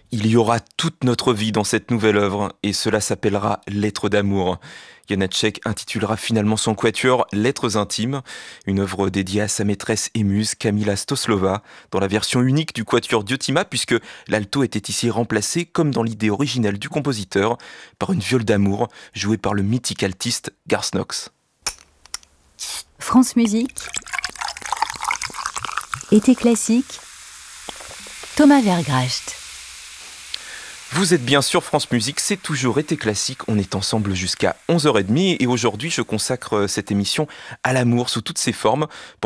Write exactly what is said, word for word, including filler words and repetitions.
Il y aura toute notre vie dans cette nouvelle œuvre, et cela s'appellera Lettres d'amour. Janacek intitulera finalement son quatuor Lettres intimes, une œuvre dédiée à sa maîtresse et muse Kamila Stoslova, dans la version unique du quatuor Diotima, puisque l'alto était ici remplacé, comme dans l'idée originelle du compositeur, par une viole d'amour jouée par le mythique altiste Garth Knox. France Musique, été classique, Thomas Vergracht. Vous êtes bien sûr France Musique, c'est toujours été classique, on est ensemble jusqu'à onze heures trente et aujourd'hui je consacre cette émission à l'amour sous toutes ses formes pour